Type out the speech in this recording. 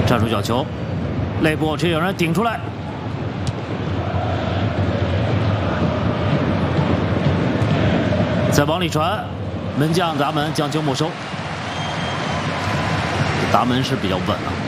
站住角球，内部却有人顶出来。再往里传，门将达门将球没收。达门是比较稳啊。